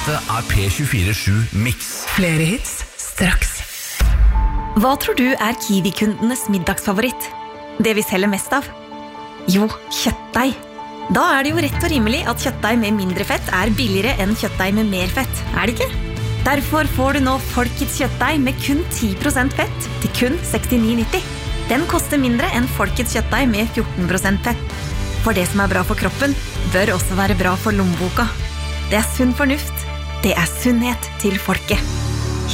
Dette P24/7 Mix. Flere hits straks. Hva tror du Kiwi-kundenes middagsfavoritt? Det vi selger mest av? Jo, kjøttdeig. Da det jo rett og rimelig at kjøttdeig med mindre fett billigere enn kjøttdeig med mer fett, det ikke? Derfor får du nå Folkets kjøttdeig med kun 10% fett til kun 69,90. Den koster mindre enn Folkets kjøttdeig med 14% fett. For det som bra for kroppen, bør også være bra for lommeboka. Det sunn fornuft. Det sunnhet til folket.